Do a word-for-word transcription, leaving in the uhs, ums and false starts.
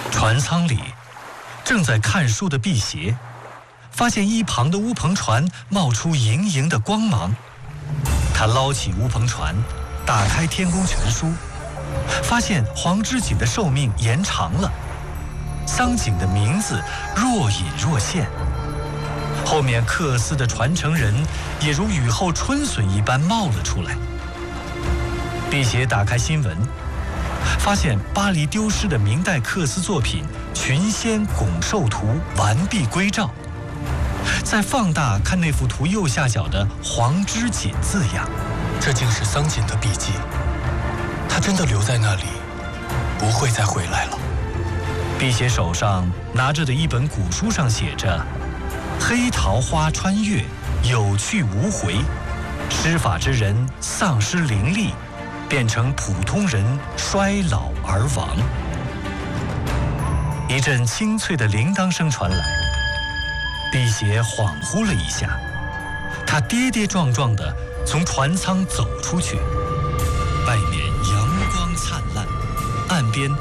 船舱里，正在看书的辟邪发现一旁的乌篷船冒出莹莹的光芒，他捞起乌篷船，打开《天宫全书》，发现黄之锦的寿命延长了，桑景的名字若隐若现。后面克斯的传承人也如雨后春笋一般冒了出来。辟邪打开新闻，发现巴黎丢失的明代克斯作品《群仙拱寿图》完璧归赵。再放大看那幅图右下角的黄之锦字样， 这竟是桑锦的笔记。他真的留在那里，不会再回来了。 辟邪手上拿着的一本古书上写着：黑桃花穿越，有去无回，施法之人丧失灵力，变成普通人，衰老而亡。一阵清脆的铃铛声传来，辟邪恍惚了一下，他跌跌撞撞地从船舱走出去，外面阳光灿烂，岸边